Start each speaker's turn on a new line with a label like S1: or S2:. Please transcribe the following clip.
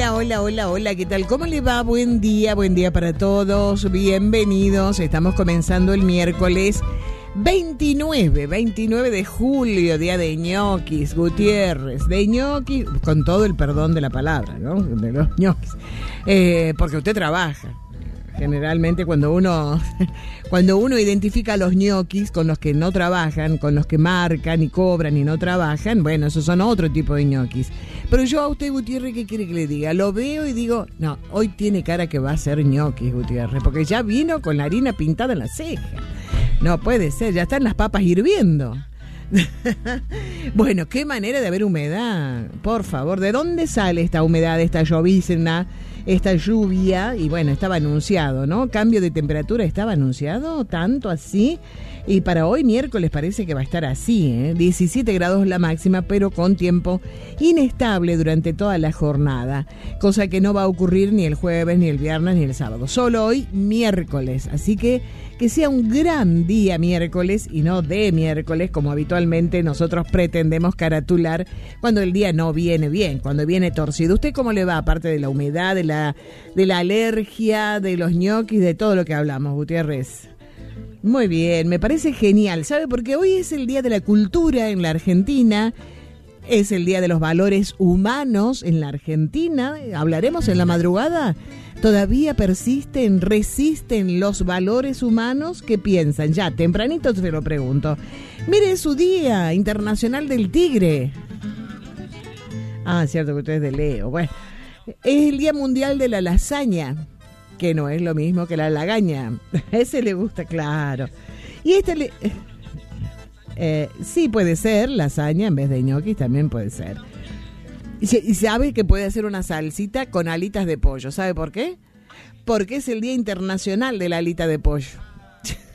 S1: Hola, ¿qué tal? ¿Cómo le va? Buen día para todos, bienvenidos. Estamos comenzando el miércoles 29 de julio, día de ñoquis, Gutiérrez, de ñoquis, con todo el perdón de la palabra, ¿no? De los ñoquis, porque usted trabaja. Generalmente cuando uno identifica a los ñoquis con los que no trabajan, con los que marcan y cobran y no trabajan, bueno, esos son otro tipo de ñoquis. Pero yo a usted, Gutiérrez, ¿qué quiere que le diga? Lo veo y digo, no, hoy tiene cara que va a ser ñoquis, Gutiérrez, porque ya vino con la harina pintada en la ceja. No puede ser, ya están las papas hirviendo. Bueno, qué manera de haber humedad, por favor. ¿De dónde sale esta humedad, esta llovizna, esta lluvia? Y bueno, estaba anunciado, ¿no? Cambio de temperatura estaba anunciado, tanto así. Y para hoy miércoles parece que va a estar así, 17 grados la máxima, pero con tiempo inestable durante toda la jornada, cosa que no va a ocurrir ni el jueves, ni el viernes, ni el sábado. Solo hoy miércoles, así que sea un gran día miércoles y no de miércoles, como habitualmente nosotros pretendemos caratular cuando el día no viene bien, cuando viene torcido. ¿Usted cómo le va? Aparte de la humedad, de la alergia, de los ñoquis, de todo lo que hablamos, Gutiérrez. Muy bien, me parece genial, ¿sabe? Porque hoy es el Día de la Cultura en la Argentina, es el Día de los Valores Humanos en la Argentina. Hablaremos en la madrugada. ¿Todavía resisten los valores humanos? ¿Qué piensan? Ya, tempranito se lo pregunto. Mire, es su Día Internacional del Tigre. Ah, cierto que usted es de Leo. Bueno, es el Día Mundial de la Lasaña, que no es lo mismo que la lagaña. A ese le gusta, claro. Y sí puede ser lasaña en vez de ñoquis, también puede ser. Y sabe que puede hacer una salsita con alitas de pollo. ¿Sabe por qué? Porque es el Día Internacional de la Alita de Pollo.